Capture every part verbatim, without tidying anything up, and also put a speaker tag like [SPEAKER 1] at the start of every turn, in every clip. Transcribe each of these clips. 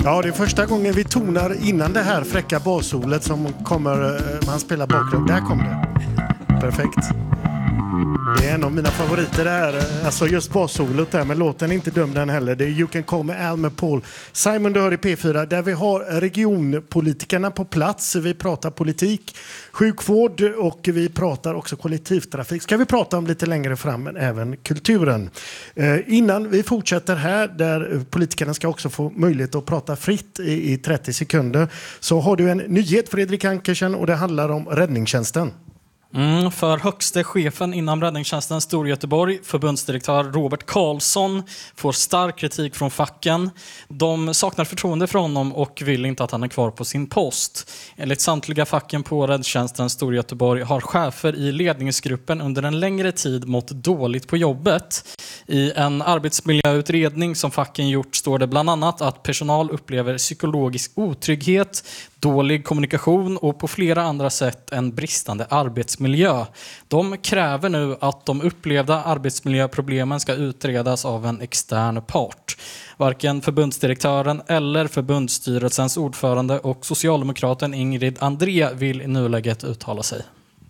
[SPEAKER 1] Ja, det är första gången vi tonar innan det här fräcka bassolet som kommer, man spelar bakgrund. Där kom det. Perfekt. Det är en av mina favoriter där. Alltså just bassolot där, men låten är inte dum den heller. Det är You Can Call Me Al med Paul Simon Dör i P fyra, där vi har regionpolitikerna på plats. Vi pratar politik, sjukvård och vi pratar också kollektivtrafik. Ska vi prata om lite längre fram, men även kulturen. Eh, innan vi fortsätter här, där politikerna ska också få möjlighet att prata fritt i, i trettio sekunder, så har du en nyhet, Fredrik Ankersen, och det handlar om räddningstjänsten.
[SPEAKER 2] Mm, för högste chefen inom räddningstjänsten Storgöteborg, förbundsdirektör Robert Karlsson, får stark kritik från facken. De saknar förtroende för honom och vill inte att han är kvar på sin post. Enligt samtliga facken på räddningstjänsten Storgöteborg har chefer i ledningsgruppen under en längre tid mått dåligt på jobbet. I en arbetsmiljöutredning som facken gjort står det bland annat att personal upplever psykologisk otrygghet, dålig kommunikation och på flera andra sätt en bristande arbetsmiljö. De kräver nu att de upplevda arbetsmiljöproblemen ska utredas av en extern part. Varken förbundsdirektören eller förbundsstyrelsens ordförande och socialdemokraten Ingrid André vill i nuläget uttala sig.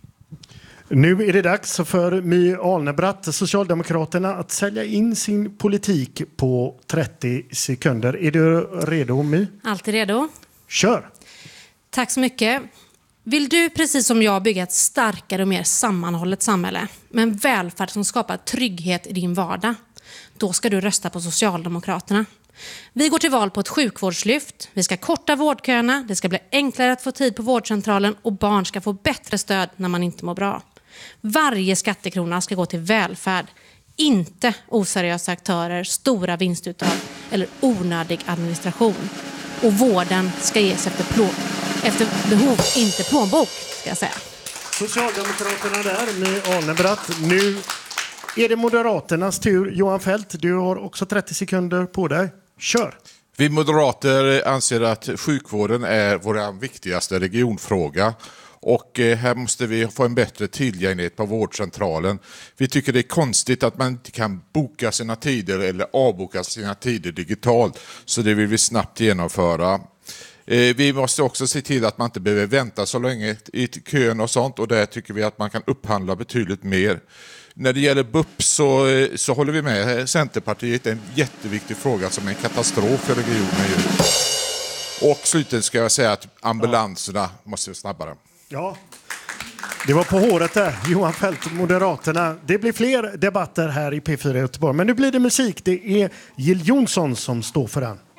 [SPEAKER 1] Nu är det dags för My Alnebratt, Socialdemokraterna, att sälja in sin politik på trettio sekunder. Är du redo, My?
[SPEAKER 3] Alltid redo.
[SPEAKER 1] Kör!
[SPEAKER 3] Tack så mycket. Vill du precis som jag bygga ett starkare och mer sammanhållet samhälle med en välfärd som skapar trygghet i din vardag? Då ska du rösta på Socialdemokraterna. Vi går till val på ett sjukvårdslyft. Vi ska korta vårdköerna, det ska bli enklare att få tid på vårdcentralen och barn ska få bättre stöd när man inte mår bra. Varje skattekrona ska gå till välfärd, inte oseriösa aktörer, stora vinstuttag eller onödig administration. Och vården ska ges efter, plå- efter behov, inte plånbok, ska jag säga.
[SPEAKER 1] Socialdemokraterna där, My Alnebratt. Nu är det Moderaternas tur. Johan Fält, du har också trettio sekunder på dig. Kör!
[SPEAKER 4] Vi moderater anser att sjukvården är vår viktigaste regionfråga. Och här måste vi få en bättre tillgänglighet på vårdcentralen. Vi tycker det är konstigt att man inte kan boka sina tider eller avboka sina tider digitalt. Så det vill vi snabbt genomföra. Vi måste också se till att man inte behöver vänta så länge i kön och sånt. Och där tycker vi att man kan upphandla betydligt mer. När det gäller B U P så, så håller vi med Centerpartiet. Det är en jätteviktig fråga som är en katastrof för regionen. Och slutligen ska jag säga att ambulanserna måste vara snabbare.
[SPEAKER 1] Ja, det var på håret där. Johan Fält, Moderaterna. Det blir fler debatter här i P fyra i Göteborg. Men nu blir det musik. Det är Jill Johnson som står för den.